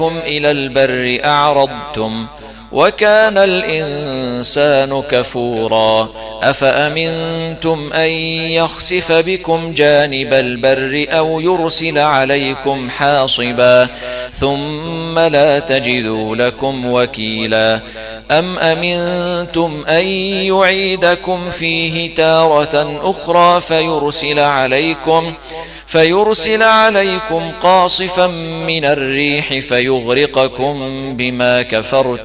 إلى البر أعرضتم وكان الإنسان كفورا أفأمنتم أن يخسف بكم جانب البر أو يرسل عليكم حاصبا ثم لا تجدوا لكم وكيلا أم أمنتم أن يعيدكم فيه تارة أخرى فيرسل عليكم قاصفا من الريح فيغرقكم بما كفرتم